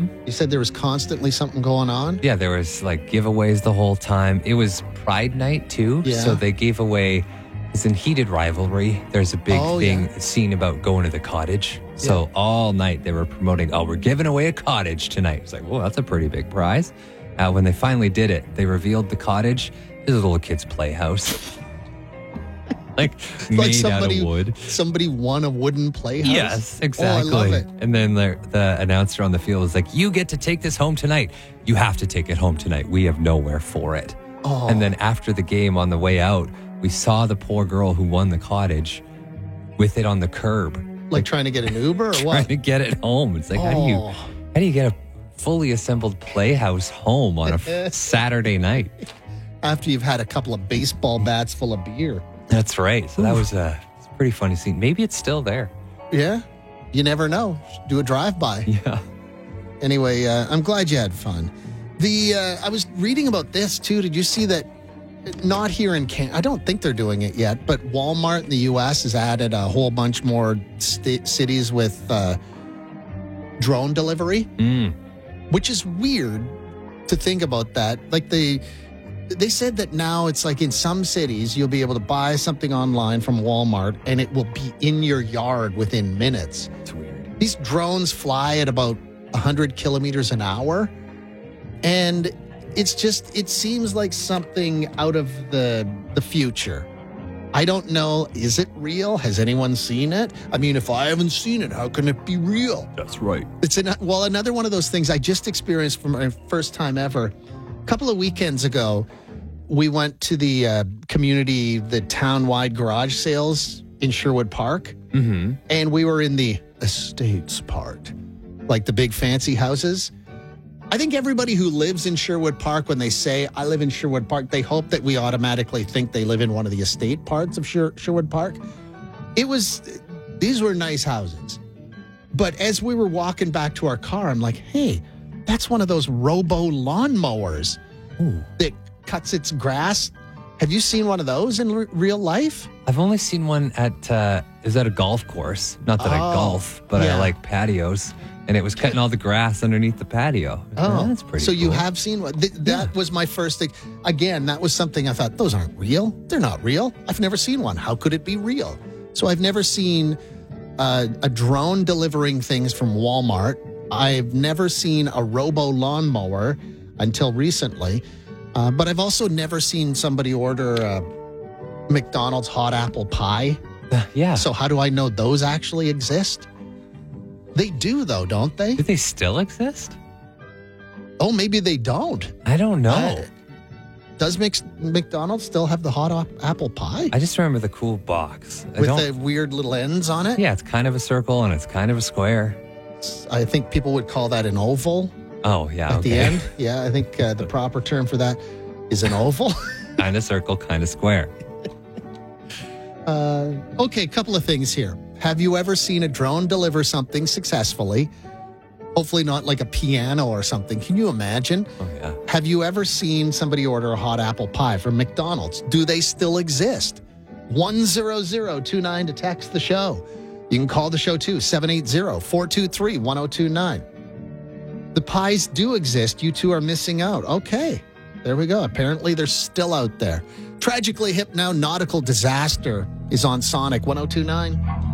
You said there was constantly something going on? Yeah, there was like giveaways the whole time. It was Pride Night too. Yeah. So they gave away, it's in Heated Rivalry. There's a big scene about going to the cottage. So all night they were promoting, we're giving away a cottage tonight. It's like, whoa, that's a pretty big prize. When they finally did it, they revealed the cottage is a little kid's playhouse. like made out of wood. Somebody won a wooden playhouse? Yes, exactly. Oh, I love it. And then the announcer on the field was like, you get to take this home tonight. You have to take it home tonight. We have nowhere for it. Oh. And then after the game on the way out, we saw the poor girl who won the cottage with it on the curb. Like trying to get an Uber or what? Trying to get it home. It's like, how do you get a fully assembled playhouse home on a Saturday night? After you've had a couple of baseball bats full of beer. That's right. So that was it's a pretty funny scene. Maybe it's still there. Yeah. You never know. Do a drive-by. Yeah. Anyway, I'm glad you had fun. I was reading about this too. Did you see that? Not here in Canada. I don't think they're doing it yet, but Walmart in the U.S. has added a whole bunch more cities with drone delivery, which is weird to think about that. Like they said that now it's like in some cities you'll be able to buy something online from Walmart and it will be in your yard within minutes. It's weird. These drones fly at about 100 kilometers an hour, and it seems like something out of the future. I don't know. Is it real? Has anyone seen it? I mean, if I haven't seen it, how can it be real? That's right. It's another one of those things I just experienced for my first time ever. A couple of weekends ago, we went to the town-wide garage sales in Sherwood Park. Mm-hmm. And we were in the estates part, like the big fancy houses. I think everybody who lives in Sherwood Park, when they say, I live in Sherwood Park, they hope that we automatically think they live in one of the estate parts of Sherwood Park. These were nice houses. But as we were walking back to our car, I'm like, hey, that's one of those robo lawnmowers that cuts its grass. Have you seen one of those in real life? I've only seen one at, is at a golf course. Not that I golf, but I like patios. And it was cutting all the grass underneath the patio. Oh, that's pretty So cool. you have seen one. That was my first thing. Again, that was something I thought, those aren't real. They're not real. I've never seen one. How could it be real? So I've never seen a drone delivering things from Walmart. I've never seen a robo lawnmower until recently. But I've also never seen somebody order a McDonald's hot apple pie. Yeah. So how do I know those actually exist? They do, though, don't they? Do they still exist? Oh, maybe they don't. I don't know. Does McDonald's still have the hot apple pie? I just remember the cool box. With the weird little ends on it? Yeah, it's kind of a circle and it's kind of a square. I think people would call that an oval. Oh, yeah. At the end? Yeah, I think the proper term for that is an oval. Kind of circle, kind of square. Okay, a couple of things here. Have you ever seen a drone deliver something successfully? Hopefully not like a piano or something. Can you imagine? Oh, yeah. Have you ever seen somebody order a hot apple pie from McDonald's? Do they still exist? 10029 to text the show. You can call the show too, 780-423-1029. The pies do exist. You two are missing out. Okay, there we go. Apparently they're still out there. Tragically hip now, nautical disaster is on Sonic 1029.